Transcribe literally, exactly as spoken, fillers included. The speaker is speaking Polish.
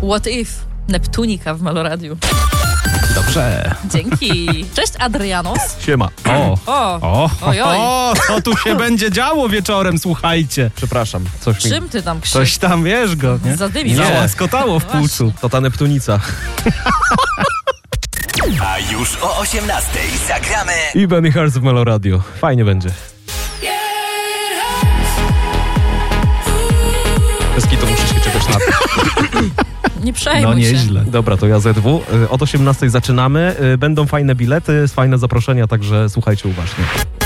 What If? Neptunika w Meloradiu. Dobrze. Dzięki. Cześć, Adrianos. Siema. O. O, O, ojoj. o, co tu się będzie działo wieczorem, słuchajcie. Przepraszam, coś mi... Czym ty tam krzyk? Coś tam, wiesz go, nie? Zadymił. Nie, No. łaskotało w płucu. To ta Neptunica. A już o osiemnastej zagramy I Benny Hearts w Melo Radio. Fajnie będzie. Bez kitu muszę się czegoś na to. Nie przejmuj No się. nieźle. Dobra, to ja Z W. Od osiemnastej zaczynamy. Będą fajne bilety, fajne zaproszenia, także słuchajcie uważnie.